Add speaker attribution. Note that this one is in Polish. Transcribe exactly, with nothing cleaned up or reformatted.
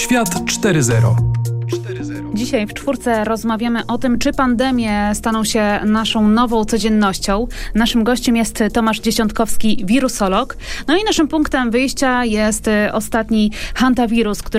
Speaker 1: Świat cztery zero.
Speaker 2: Dzisiaj w czwórce rozmawiamy o tym, czy pandemie staną się naszą nową codziennością. Naszym gościem jest Tomasz Dziesiątkowski, wirusolog. No i naszym punktem wyjścia jest ostatni hantawirus, który